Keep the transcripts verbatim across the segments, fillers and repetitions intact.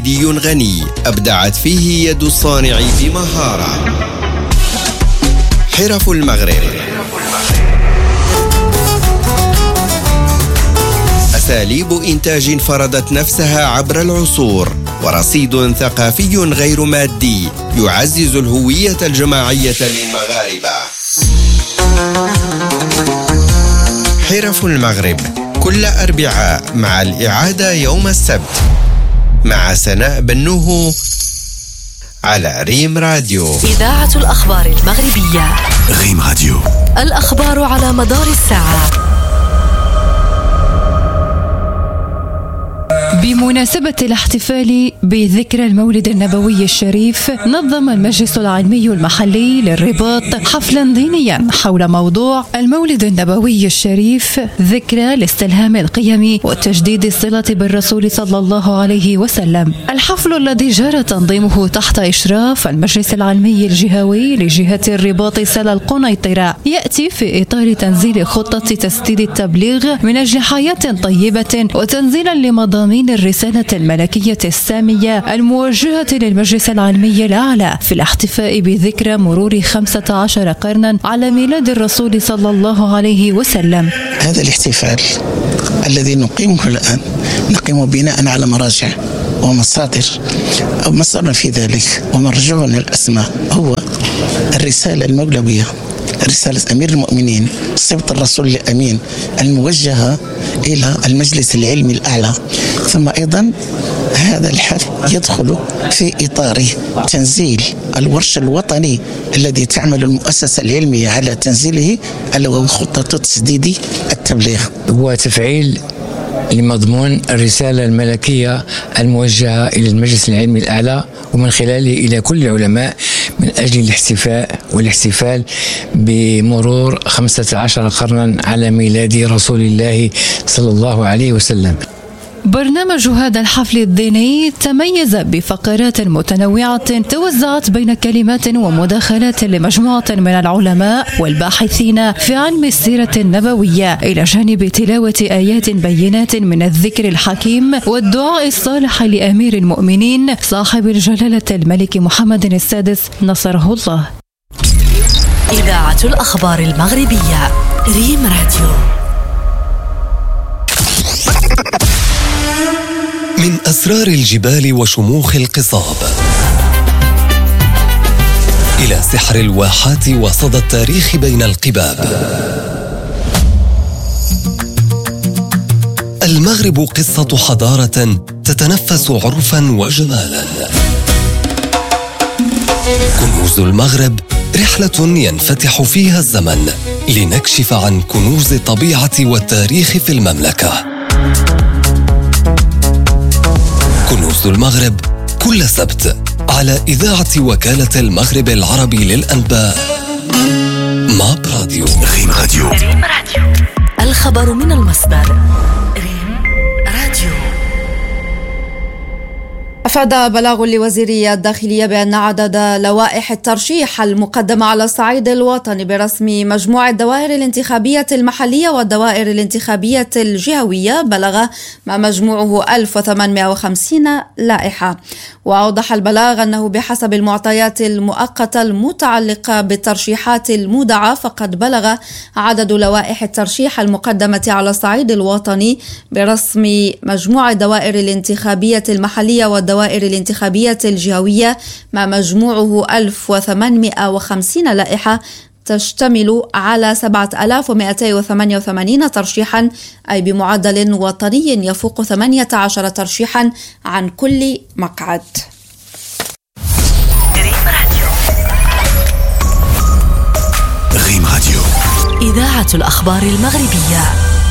دي غني أبدعت فيه يد الصانع بمهارة. حرف المغرب، أساليب إنتاج فرضت نفسها عبر العصور، ورصيد ثقافي غير مادي يعزز الهوية الجماعية للمغاربة. حرف المغرب كل أربعاء مع الإعادة يوم السبت مع سناء بنوه على ريم راديو. إذاعة الأخبار المغربية ريم راديو، الأخبار على مدار الساعة. بمناسبة الاحتفال بذكرى المولد النبوي الشريف، نظم المجلس العلمي المحلي للرباط حفلا دينيا حول موضوع المولد النبوي الشريف، ذكرى لاستلهام القيم وتجديد الصلة بالرسول صلى الله عليه وسلم. الحفل الذي جرى تنظيمه تحت إشراف المجلس العلمي الجهوي لجهة الرباط سلا القنيطرة يأتي في إطار تنزيل خطة تسديد التبليغ من أجل حياة طيبة، وتنزيلا لمضامين الرسالة الملكية السامية الموجهة للمجلس العلمي الأعلى في الاحتفاء بذكرى مرور خمسة عشر قرنا على ميلاد الرسول صلى الله عليه وسلم. هذا الاحتفال الذي نقيمه الآن نقيم بناء على مراجع ومصادر أو مصدر في ذلك، ومرجعنا الأسماء هو الرسالة المولوية، رسالة أمير المؤمنين صفة الرسول الأمين الموجهة إلى المجلس العلمي الأعلى. ثم أيضا هذا الحفل يدخل في إطار تنزيل الورش الوطني الذي تعمل المؤسسة العلمية على تنزيله، ألا وهو خطة تسديد التبليغ، هو تفعيل لمضمون الرسالة الملكية الموجهة إلى المجلس العلمي الأعلى ومن خلاله إلى كل العلماء من أجل الاحتفاء والاحتفال بمرور خمسة عشر قرنا على ميلاد رسول الله صلى الله عليه وسلم. برنامج هذا الحفل الديني تميز بفقرات متنوعة توزعت بين كلمات ومداخلات لمجموعة من العلماء والباحثين في علم السيرة النبوية، إلى جانب تلاوة آيات بينات من الذكر الحكيم والدعاء الصالح لأمير المؤمنين صاحب الجلالة الملك محمد السادس نصره الله. إذاعة الأخبار المغربية ريم راديو. من أسرار الجبال وشموخ القصاب إلى سحر الواحات وصدى التاريخ بين القباب، المغرب قصة حضارة تتنفس عرفا وجمالا. كنوز المغرب رحلة ينفتح فيها الزمن لنكشف عن كنوز الطبيعة والتاريخ في المملكة. كنوز المغرب كل سبت على إذاعة وكالة المغرب العربي للأنباء ماب راديو. ريم راديو، الخبر من المصدر. ريم راديو. أفاد بلاغ لوزيرية الداخلية بأن عدد لوائح الترشيح المقدمة على الصعيد الوطني برسم مجموع الدوائر الانتخابية المحلية والدوائر الانتخابية الجهوية بلغ ما مجموعه ألف وثمانمائة وخمسين لائحة. وأوضح البلاغ أنه بحسب المعطيات المؤقتة المتعلقة بالترشيحات المودعة، فقد بلغ عدد لوائح الترشيح المقدمة على الصعيد الوطني برسم مجموع الدوائر الانتخابية المحلية والدوائر الدوائر الانتخابية الجهوية ما مجموعه ألف وثمانمائة وخمسين لائحة، تشتمل على سبعة آلاف ومئتين وثمانية وثمانين ترشيحا، أي بمعدل وطني يفوق ثمانية عشر ترشيحا عن كل مقعد. ريم راديو، إذاعة الأخبار المغربية.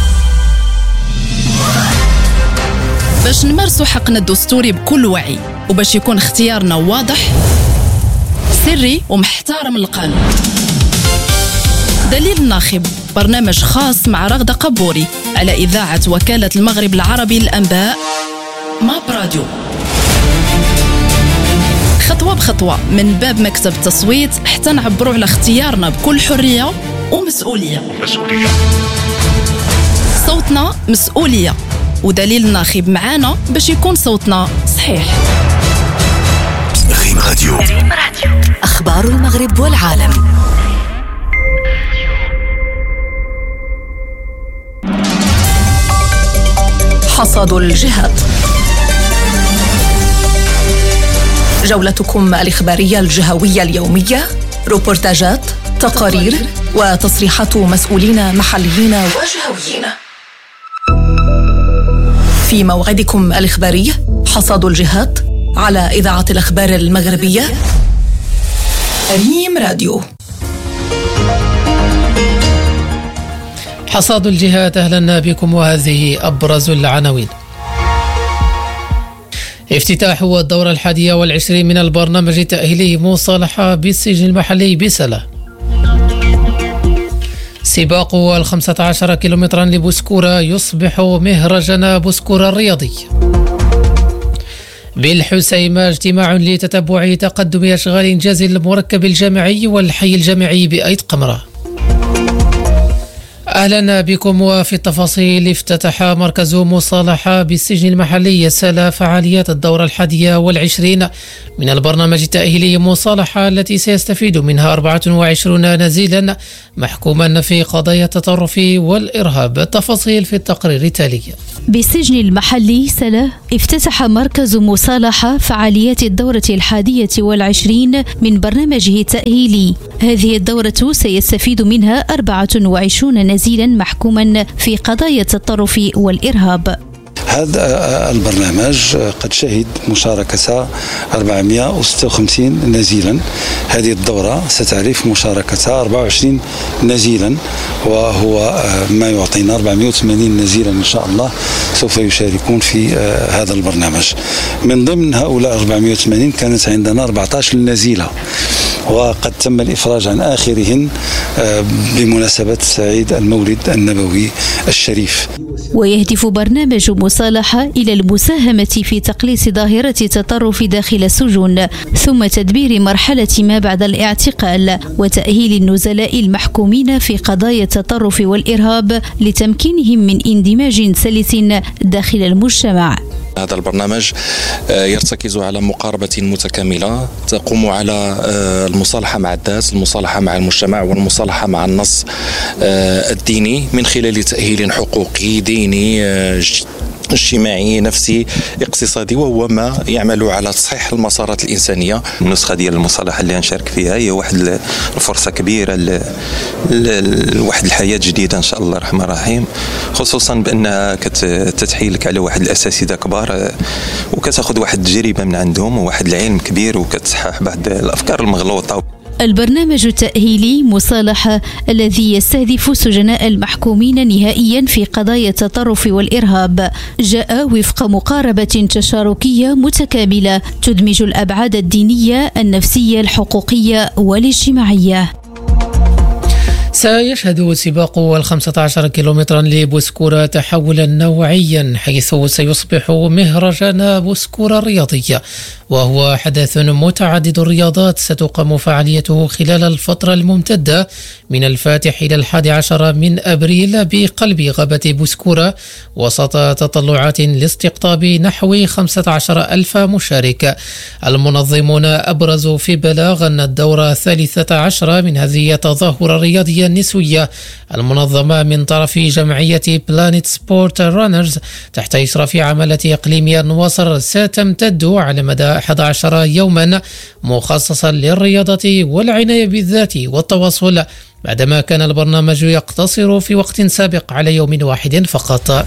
باش نمارسوا حقنا الدستوري بكل وعي، وباش يكون اختيارنا واضح سري ومحترم القانون. دليل الناخب، برنامج خاص مع رغدة قبوري على إذاعة وكالة المغرب العربي للأنباء ماب راديو. خطوة بخطوة من باب مكتب التصويت حتى نعبروا على اختيارنا بكل حرية ومسؤولية. مسؤولية. صوتنا مسؤولية، ودليل الناخب معانا باش يكون صوتنا صحيح. ريم راديو. أخبار المغرب والعالم. حصاد الجهات، جولتكم الإخبارية الجهوية اليومية، روبورتاجات، تقارير وتصريحات مسؤولين محليين وجهويين. في موعدكم الإخباري حصاد الجهات على إذاعة الأخبار المغربية ريم راديو. حصاد الجهات، أهلا بكم وهذه أبرز العناوين. افتتاح الدورة الحادية والعشرين من البرنامج التأهيلي مصالحة بالسجن المحلي بسلا. سباق الخمسة عشر كيلومترا لبوسكورة يصبح مهرجان بوسكورة الرياضي. بالحسيمة اجتماع لتتبع تقدم أشغال إنجاز المركب الجامعي والحي الجامعي بأيت قمرة. أهلا بكم. وفي التفاصيل، افتتح مركز مصالحة بالسجن المحلي سلا فعاليات الدورة الحادية والعشرين من البرنامج التأهيلي مصالحة، التي سيستفيد منها أربعة وعشرين نزيلا محكوما في قضايا التطرف والإرهاب. التفاصيل في التقرير التالي. بالسجن المحلي سلا افتتح مركز مصالحة فعاليات الدورة الحادية والعشرين من برنامجه التأهيلي. هذه الدورة سيستفيد منها أربعة وعشرين نزيلا محكوما في قضايا التطرف والإرهاب. هذا البرنامج قد شهد مشاركة أربعمائة وستة وخمسين نزيلا. هذه الدورة ستعرف مشاركة أربعة وعشرين نزيلا، وهو ما يعطينا أربعمائة وثمانين نزيلا إن شاء الله سوف يشاركون في هذا البرنامج. من ضمن هؤلاء أربعمائة وثمانين كانت عندنا أربعة عشر نزيلة، وقد تم الإفراج عن آخرهن بمناسبة عيد المولد النبوي الشريف. ويهدف برنامج مصالحة إلى المساهمة في تقليص ظاهرة التطرف داخل السجون، ثم تدبير مرحلة ما بعد الاعتقال، وتأهيل النزلاء المحكومين في قضايا التطرف والإرهاب لتمكينهم من اندماج سلس داخل المجتمع. هذا البرنامج يرتكز على مقاربة متكاملة تقوم على المصالحة مع الذات، المصالحة مع المجتمع، والمصالحة مع النص الديني من خلال تأهيل حقوقي ديني اجتماعي نفسي اقتصادي، وهو ما يعمل على تصحيح المسارات الإنسانية. النسخة ديال المصالحة اللي نشارك فيها هي واحد الفرصة كبيرة لواحد الحياة جديدة إن شاء الله الرحمن الرحيم، خصوصا بأنها كتتحيلك على واحد الأساتذة كبار وكتاخذ واحد التجربة من عندهم وواحد العلم كبير وكتصحح بعض الأفكار المغلوطة. البرنامج التأهيلي مصالحة الذي يستهدف سجناء المحكومين نهائيا في قضايا التطرف والإرهاب جاء وفق مقاربة تشاركية متكاملة تدمج الأبعاد الدينية، النفسية، الحقوقية والاجتماعية. سيشهد سباق الخمسة عشر كيلومترا لبوسكورة تحولا نوعيا، حيث سيصبح مهرجان بوسكورة الرياضية، وهو حدث متعدد الرياضات ستقام فعاليته خلال الفترة الممتدة من الفاتح إلى الحادي عشر من أبريل بقلب غابة بوسكورة، وسط تطلعات لاستقطاب نحو خمسة عشر ألف مشارك. المنظمون أبرزوا في بلاغ أن الدورة الثالثة عشرة من هذه التظاهرة الرياضية النسوية المنظمة من طرف جمعية بلانيت سبورت رانرز تحت إشراف عمالة إقليم النواصر ستمتد على مدى أحد عشر يوما، مخصصا للرياضة والعناية بالذات والتواصل، بعدما كان البرنامج يقتصر في وقت سابق على يوم واحد فقط.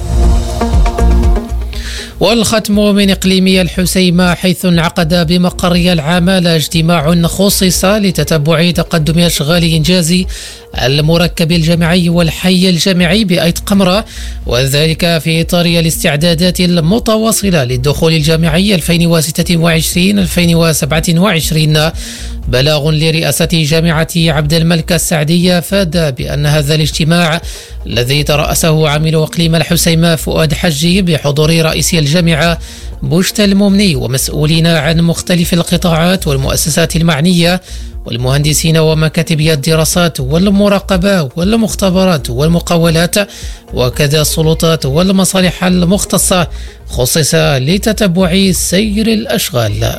والختم من إقليمي الحسيمة، حيث انعقد بمقر العمالة اجتماع خصص لتتبع تقدم أشغال إنجاز المركب الجامعي والحي الجامعي بأيت قمرة، وذلك في إطار الاستعدادات المتواصلة للدخول الجامعي ألفين وستة وعشرين ألفين وسبعة وعشرين. بلاغ لرئاسة جامعة عبد الملك السعدية فاد بأن هذا الاجتماع الذي ترأسه عامل إقليم الحسيمة فؤاد حجي بحضور رئيس الجامعة بوشت الممني ومسؤولين عن مختلف القطاعات والمؤسسات المعنية والمهندسين ومكاتبي الدراسات والمراقبة والمختبرات والمقاولات وكذا السلطات والمصالح المختصة خصص لتتبع سير الأشغال.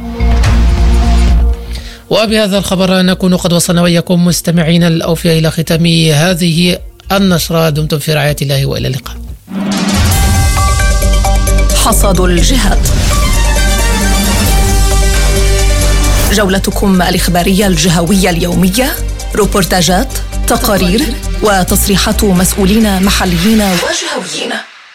وبهذا الخبر نكون قد وصلنا وإياكم مستمعين الأوفياء إلى ختام هذه النشرة. دمتم في رعاية الله وإلى اللقاء. حصاد الجهات، جولتكم الإخبارية الجهوية اليومية، روبورتاجات، تقارير وتصريحات مسؤولين محليين وجهويين.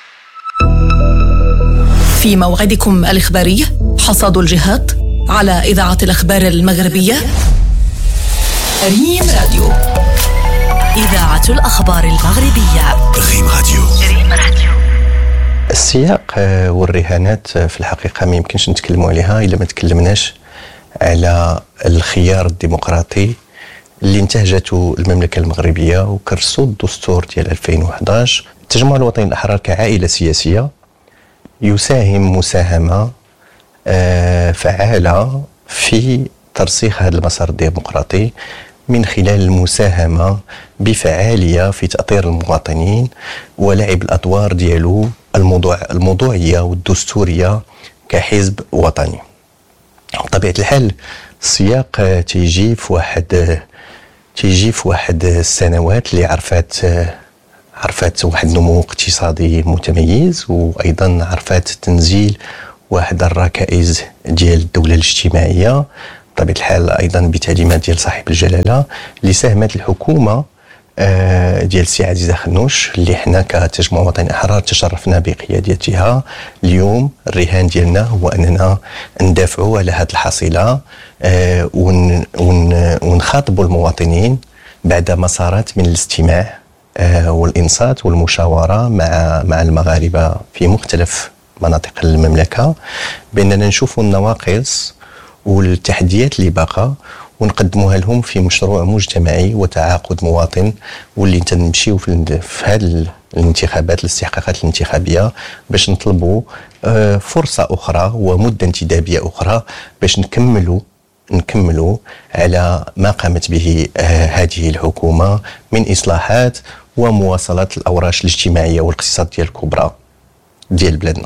في موعدكم الإخباري حصاد الجهات على إذاعة الأخبار المغربية ريم راديو، إذاعة الأخبار المغربية ريم راديو. ريم راديو. السياق والرهانات في الحقيقة ما يمكنش نتكلموا عليها إلا ما تكلمناش على الخيار الديمقراطي اللي انتهجته المملكة المغربية وكرسوا الدستور ديال ألفين وأحد عشر. التجمع الوطني الأحرار كعائلة سياسية يساهم مساهمة فعالة في ترسيخ هذا المسار الديمقراطي من خلال المساهمة بفعالية في تأطير المواطنين ولعب الأدوار ديالو الموضوع الموضوعية والدستورية كحزب وطني. بطبيعة الحال السياق تيجي في واحد تيجي في واحد السنوات اللي عرفت عرفت واحد النمو اقتصادي متميز، وأيضا عرفت تنزيل واحد الركائز ديال الدولة الاجتماعية بطبيعة الحال، أيضا بتعليمات ديال صاحب الجلالة اللي ساهمت الحكومة ديال السي عزيزة خنوش اللي حنا كتجمع وطني أحرار تشرفنا بقيادتها. اليوم الرهان ديالنا هو أننا ندافعوا على هذه الحصيلة ون ون ونخاطبوا المواطنين بعد مسارات من الاستماع والإنصات والمشاورة مع مع المغاربة في مختلف مناطق المملكة، بأننا نشوفوا النواقص والتحديات اللي باقة ونقدموها لهم في مشروع مجتمعي وتعاقد مواطن، واللي تنمشيو في هذه الانتخابات الاستحقاقات الانتخابية باش نطلبوا فرصة أخرى ومدة انتدابية أخرى باش نكملوا نكملوا على ما قامت به هذه الحكومة من إصلاحات ومواصلة الأوراش الاجتماعية والاقتصادية الكبرى ديال بلادنا.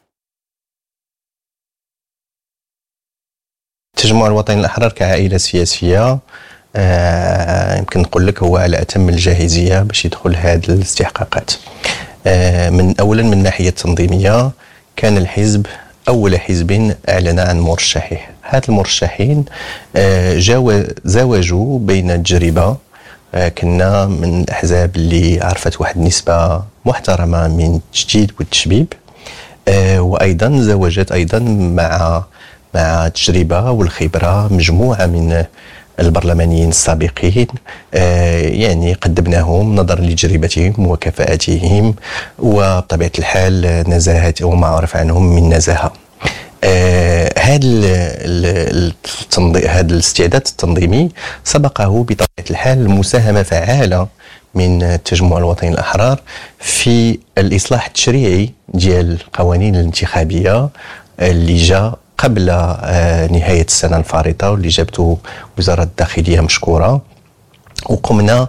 التجمع الوطني الأحرار كعائلة سياسية آه يمكن نقول لك هو على أتم الجاهزية باش يدخل هذه الاستحقاقات. آه من أولا من الناحية التنظيمية كان الحزب أول حزب أعلن عن مرشحيه. هاد المرشحين آه جاو زاوجوا بين التجربة، آه كنا من الأحزاب اللي عرفت واحد النسبة محترمة من التجديد والتشبيب، آه وأيضا زاوجت أيضا مع مع التجربة والخبرة مجموعة من البرلمانيين السابقين، آه يعني قدمناهم نظرا لتجربتهم وكفاءتهم وبطبيعة الحال نزاهة وما عرف عنهم من نزاهة. هذا آه هذا الاستعداد التنظيمي سبقه بطبيعة الحال مساهمة فعالة من التجمع الوطني الأحرار في الإصلاح التشريعي ديال القوانين الانتخابية اللي جاء قبل نهاية السنة الفارطة واللي جابته وزارة الداخلية مشكورة، وقمنا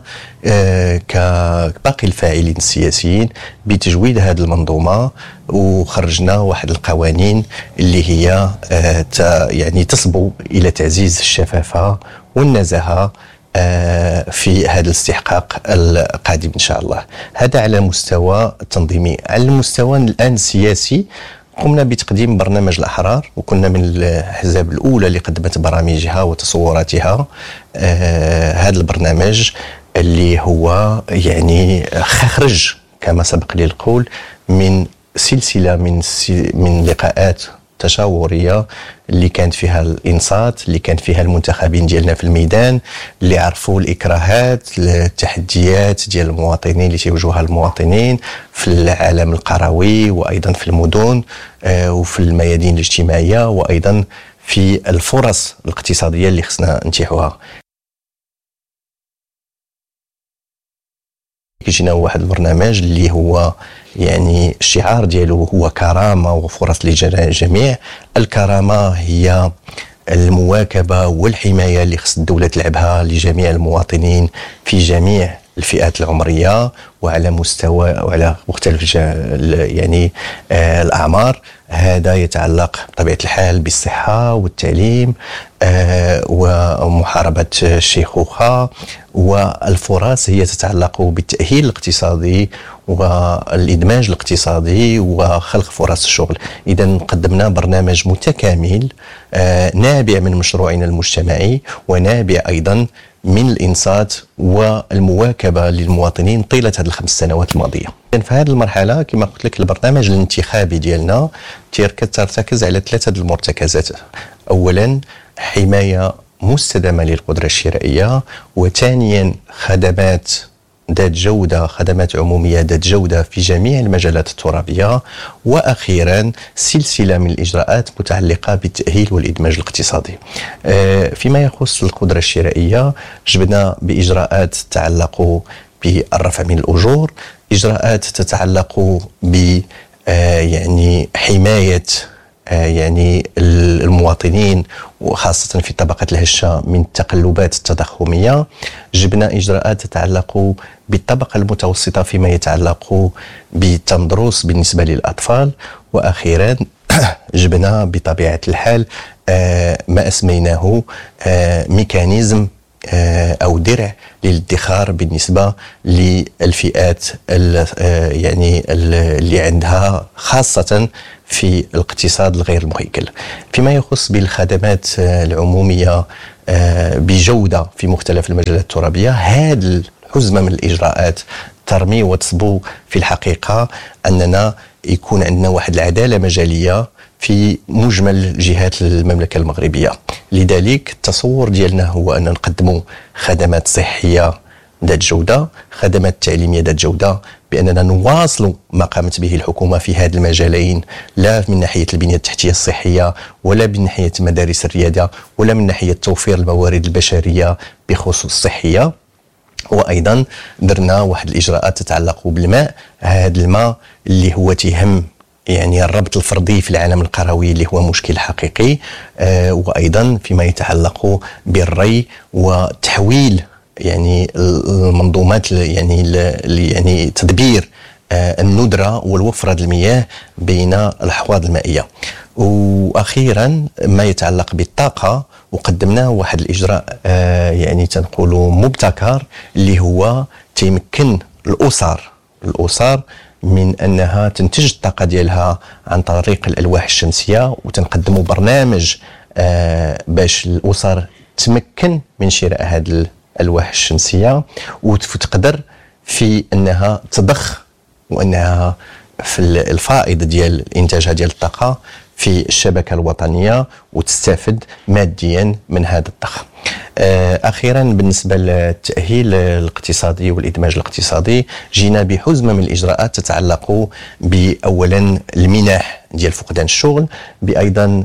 كباقي الفاعلين السياسيين بتجويد هذه المنظومة وخرجنا واحد القوانين اللي هي يعني تصبو إلى تعزيز الشفافة والنزاهة في هذا الاستحقاق القادم إن شاء الله. هذا على مستوى التنظيمي. على المستوى الآن السياسي قمنا بتقديم برنامج الأحرار، وكنا من الأحزاب الأولى اللي قدمت برامجها وتصوراتها. آه هذا البرنامج اللي هو يعني خرج كما سبق لي القول من سلسلة من من لقاءات تشاورية اللي كانت فيها الإنصات، اللي كانت فيها المنتخبين ديالنا في الميدان اللي عرفوا الإكراهات التحديات ديال المواطنين اللي تيواجهوها المواطنين في العالم القروي وأيضا في المدن آه وفي الميادين الاجتماعية وأيضا في الفرص الاقتصادية اللي خصنا نتيحوها. كيجينا واحد البرنامج اللي هو يعني الشعار ديالو هو كرامة وفرص للجميع. الكرامة هي المواكبة والحماية اللي خص الدولة تلعبها لجميع المواطنين في جميع الفئات العمرية وعلى مستوى وعلى مختلف يعني آه الأعمار. هذا يتعلق بطبيعة الحال بالصحة والتعليم آه ومحاربة الشيخوخة، والفرص هي تتعلق بالتأهيل الاقتصادي والإدماج الاقتصادي وخلق فرص الشغل. إذا قدمنا برنامج متكامل آه نابع من مشروعنا المجتمعي ونابع أيضا من الإنصات والمواكبة للمواطنين طيلة هذه الخمس سنوات الماضية. في هذه المرحلة كما قلت لك البرنامج الانتخابي ديالنا ترتكز على ثلاثة المرتكزات. أولا حماية مستدامة للقدرة الشرائية، وثانيا خدمات ذات جودة، خدمات عمومية ذات جودة في جميع المجالات الترابية، وأخيرا سلسلة من الإجراءات متعلقة بالتأهيل والإدماج الاقتصادي. فيما يخص القدرة الشرائية جبنا بإجراءات تتعلق بالرفع من الأجور، إجراءات تتعلق ب يعني حماية يعني المواطنين وخاصة في الطبقة الهشة من التقلبات التضخمية. جبنا إجراءات تتعلق بالطبقة المتوسطة فيما يتعلق بالتمدرس بالنسبة للأطفال، وأخيرا جبنا بطبيعة الحال ما أسميناه ميكانيزم أو درع للادخار بالنسبة للفئات يعني اللي عندها خاصة في الاقتصاد الغير المهيكل. فيما يخص بالخدمات العمومية بجودة في مختلف المجالات الترابية، هذه الحزمة من الإجراءات ترمي وتصبو في الحقيقة أننا يكون عندنا واحد العدالة مجالية في مجمل جهات المملكة المغربية. لذلك التصور ديالنا هو أن نقدموا خدمات صحية ذات جودة، خدمات تعليمية ذات جودة، بأننا نواصل ما قامت به الحكومة في هذا المجالين، لا من ناحية البنية التحتية الصحية ولا من ناحية مدارس الريادة ولا من ناحية توفير الموارد البشرية بخصوص الصحية. وأيضا درنا واحد الإجراءات تتعلق بالماء، هذا الماء اللي هو تهم يعني الربط الفردي في العالم القروي اللي هو مشكل حقيقي، آه وأيضا فيما يتعلق بالري وتحويل يعني المنظومات يعني يعني تدبير آه الندرة والوفرة المياه بين الأحواض المائية. وأخيرا ما يتعلق بالطاقة، وقدمنا واحد الإجراء آه يعني تنقولوا مبتكر اللي هو تيمكن الأسر الأسر من أنها تنتج الطاقة ديالها عن طريق الألواح الشمسية، وتنقدموا برنامج آه باش الأسر تمكن من شراء هذه الألواح الشمسية وتقدر في أنها تضخ وأنها في الفائض ديال إنتاجها ديال الطاقة في الشبكة الوطنية وتستفد ماديا من هذا الضخ. أخيرا بالنسبة للتأهيل الاقتصادي والإدماج الاقتصادي، جينا بحزمة من الإجراءات تتعلق بأولا المنح ديال فقدان الشغل، بأيضا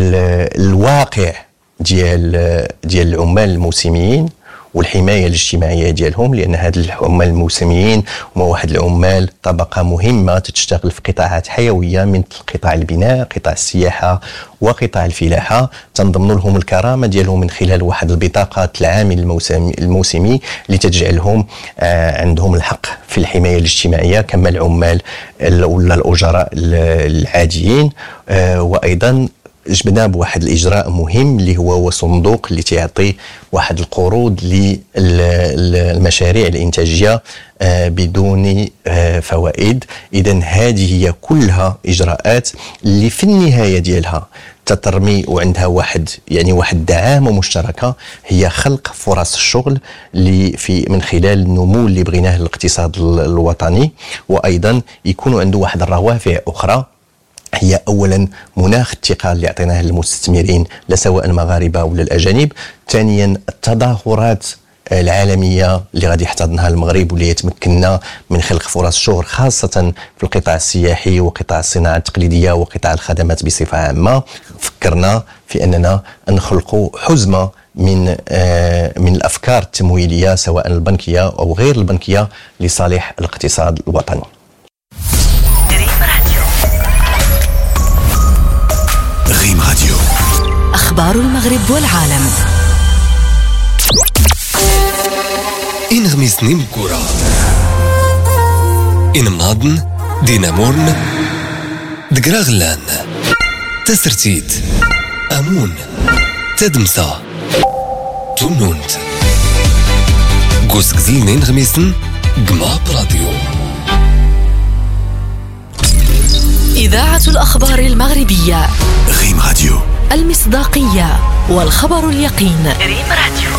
الواقع ديال ديال العمال الموسميين والحماية الاجتماعية ديالهم، لأن هاد العمال الموسميين هما واحد العمال طبقة مهمة تشتغل في قطاعات حيوية من قطاع البناء، قطاع السياحة وقطاع الفلاحة، تنضمن لهم الكرامة ديالهم من خلال واحد البطاقة العامل الموسمي, الموسمي اللي تجعلهم آه عندهم الحق في الحماية الاجتماعية كما العمال ولا الأجراء العاديين. آه وأيضا جبنا بواحد الإجراء مهم اللي هو هو صندوق اللي تعطي واحد القروض للمشاريع الإنتاجية بدون فوائد. إذن هذه هي كلها إجراءات اللي في النهاية ديالها تترمي وعندها واحد يعني واحد الدعامة مشتركة، هي خلق فرص الشغل اللي في من خلال النمو اللي بغيناه للاقتصاد الوطني، وأيضا يكون عنده واحد الروافع أخرى، هي أولا مناخ الثقة اللي أعطيناه للمستثمرين لا سواء المغاربة ولا الأجانب، ثانيا التظاهرات العالمية اللي غادي يحتضنها المغرب واللي يتمكننا من خلق فرص شغل خاصة في القطاع السياحي وقطاع الصناعة التقليدية وقطاع الخدمات بصفة عامة. فكرنا في أننا نخلق حزمة من من الأفكار التمويلية سواء البنكية أو غير البنكية لصالح الاقتصاد الوطني. ريم راديو، أخبار المغرب والعالم. إن غميزني مكورة إن مناضن دينامورن دقراغلان تسرتيد أمون تدمسا تونونت قوس قزلنين غميسن قماب راديو. إذاعة الأخبار المغربية ريم راديو، المصداقية والخبر اليقين. ريم راديو.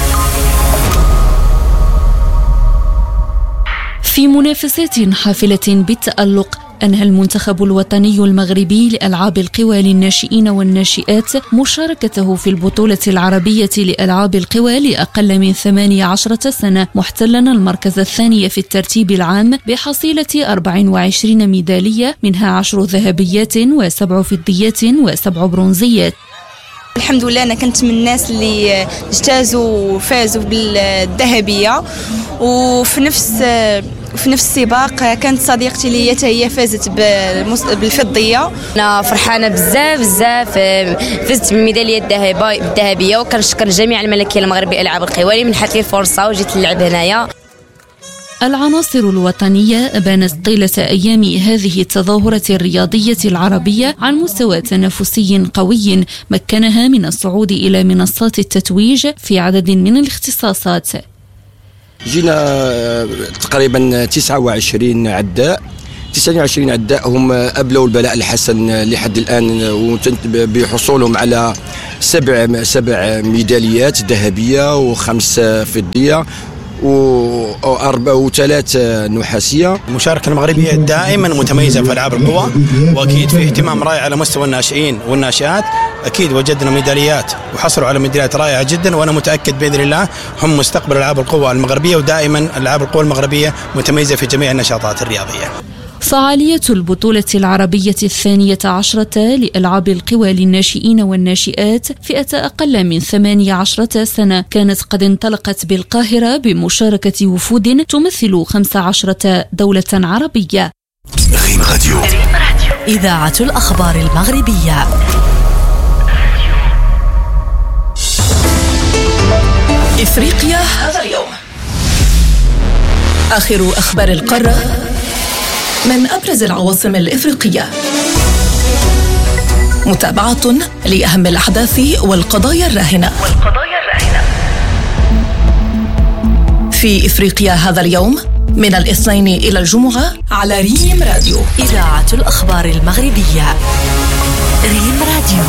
في منافسات حافلة بالتألق، أنهى المنتخب الوطني المغربي لألعاب القوى للناشئين والناشئات مشاركته في البطولة العربية لألعاب القوى لأقل من ثمانية عشرة سنة، محتلا المركز الثاني في الترتيب العام بحصيلة أربع وعشرين ميدالية، منها عشر ذهبيات وسبع فضيات وسبع برونزيات. الحمد لله أنا كنت من الناس اللي اجتازوا وفازوا بالذهبية، وفي نفس في نفس السباق كانت صديقتي لي هي فازت بالفضية. أنا فرحانة بزاف بزاف، فزت بالميدالية الذهبية، وكنشكر جميع الملكية المغربية ألعاب القوى اللي منحت لي الفرصة وجيت نلعب هنايا. العناصر الوطنية أبانت طيلة أيام هذه التظاهرة الرياضية العربية عن مستوى تنافسي قوي مكنها من الصعود إلى منصات التتويج في عدد من الاختصاصات. جينا تقريبا تسعة وعشرين عداء تسعة وعشرين عداء هم أبلوا البلاء الحسن لحد الآن، بحصولهم على سبع سبع ميداليات ذهبية وخمس فضية وأربع وثلاث نحاسية. المشاركة المغربية دائما متميزة في ألعاب القوى، وأكيد في اهتمام رائع على مستوى الناشئين والناشئات. أكيد وجدنا ميداليات وحصلوا على ميداليات رائعة جدا، وأنا متأكد بإذن الله هم مستقبل ألعاب القوى المغربية، ودائما ألعاب القوى المغربية متميزة في جميع النشاطات الرياضية. فعالية البطولة العربية الثانية عشرة لألعاب القوى للناشئين والناشئات فئة أقل من ثمانية عشرة سنة كانت قد انطلقت بالقاهرة بمشاركة وفود تمثل خمس عشرة دولة عربية. ريم راديو، إذاعة الأخبار المغربية. إفريقيا هذا اليوم. آخر أخبار القارة من أبرز العواصم الإفريقية، متابعة لأهم الأحداث والقضايا الراهنة في إفريقيا هذا اليوم من الاثنين إلى الجمعة على ريم راديو. إذاعة الأخبار المغربية، ريم راديو.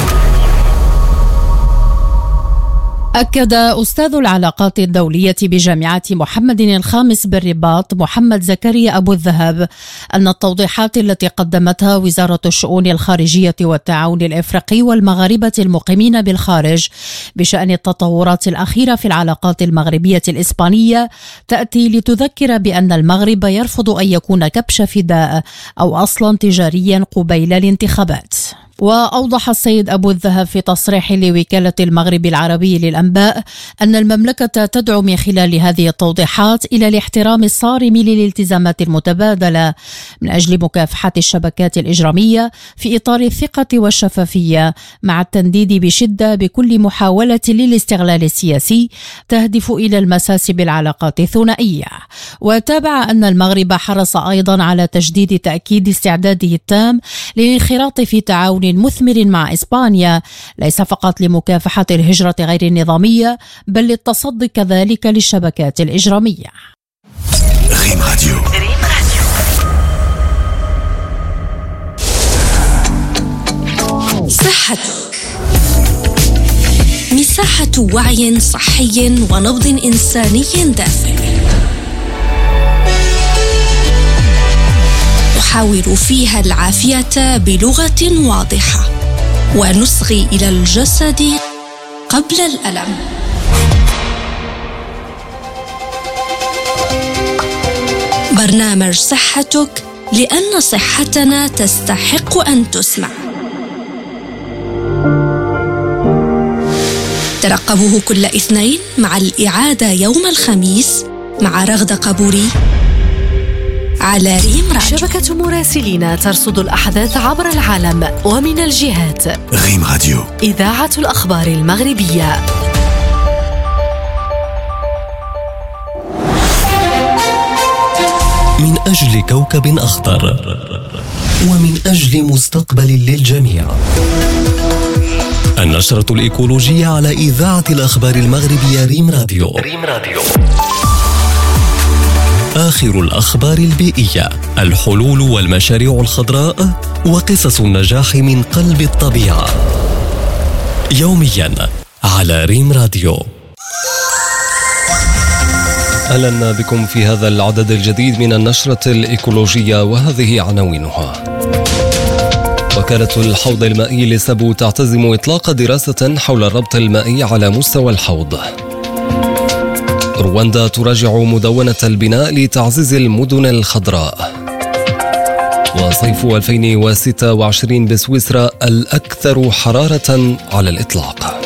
أكد أستاذ العلاقات الدولية بجامعة محمد الخامس بالرباط محمد زكريا أبو الذهب أن التوضيحات التي قدمتها وزارة الشؤون الخارجية والتعاون الإفريقي والمغاربة المقيمين بالخارج بشأن التطورات الأخيرة في العلاقات المغربية الإسبانية تأتي لتذكر بأن المغرب يرفض أن يكون كبش فداء أو أصلا تجاريا قبيل الانتخابات. وأوضح السيد أبو الذهب في تصريح لوكالة المغرب العربي للأنباء أن المملكة تدعو من خلال هذه التوضيحات إلى الاحترام الصارم للالتزامات المتبادلة من أجل مكافحة الشبكات الإجرامية في إطار الثقة والشفافية، مع التنديد بشدة بكل محاولة للاستغلال السياسي تهدف إلى المساس بالعلاقات الثنائية. وتابع أن المغرب حرص أيضا على تجديد تأكيد استعداده التام للانخراط في تعاون مثمر مع إسبانيا، ليس فقط لمكافحة الهجرة غير النظامية بل للتصدي كذلك للشبكات الإجرامية. ريم راديو. صحتك، مساحة وعي صحي ونبض إنساني دافئ، نحاور فيها العافية بلغة واضحة ونصغي إلى الجسد قبل الألم. برنامج صحتك، لأن صحتنا تستحق أن تسمع. ترقبوه كل اثنين مع الإعادة يوم الخميس مع رغدة قبوري على ريم راديو. شبكة مراسلين ترصد الأحداث عبر العالم ومن الجهات. ريم راديو، إذاعة الأخبار المغربية. من أجل كوكب أخضر ومن أجل مستقبل للجميع. النشرة الإيكولوجية على إذاعة الأخبار المغربية ريم راديو. ريم راديو. آخر الأخبار البيئية، الحلول والمشاريع الخضراء وقصص النجاح من قلب الطبيعة. يوميا على ريم راديو. أهلا بكم في هذا العدد الجديد من النشرة الإيكولوجية، وهذه عناوينها. وكالة الحوض المائي لسبو تعتزم إطلاق دراسة حول الربط المائي على مستوى الحوض. رواندا تراجع مدونة البناء لتعزيز المدن الخضراء. وصيف ألفين وستة وعشرين بسويسرا الأكثر حرارة على الإطلاق.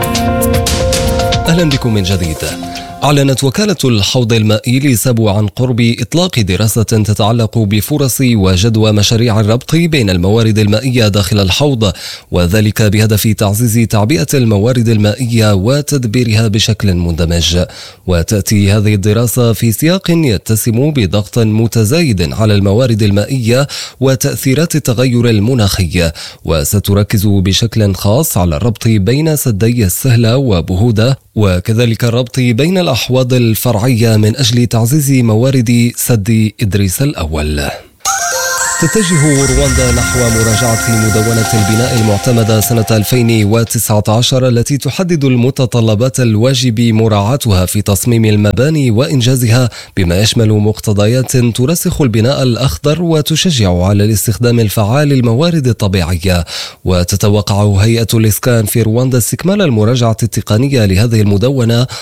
أهلا بكم من جديد. أعلنت وكالة الحوض المائي لسبو عن قرب إطلاق دراسة تتعلق بفرص وجدوى مشاريع الربط بين الموارد المائية داخل الحوض، وذلك بهدف تعزيز تعبئة الموارد المائية وتدبيرها بشكل مندمج. وتأتي هذه الدراسة في سياق يتسم بضغط متزايد على الموارد المائية وتأثيرات التغير المناخي، وستركز بشكل خاص على الربط بين سدي السهلة وبهودة، وكذلك الربط بين الأحواض الفرعية من أجل تعزيز موارد سد إدريس الأول. تتجه رواندا نحو مراجعة مدونة البناء المعتمدة سنة ألفين وتسعة عشر التي تحدد المتطلبات الواجب مراعاتها في تصميم المباني وإنجازها، بما يشمل مقتضيات ترسخ البناء الأخضر وتشجع على الاستخدام الفعال للموارد الطبيعية. وتتوقع هيئة الإسكان في رواندا استكمال المراجعة التقنية لهذه المدونة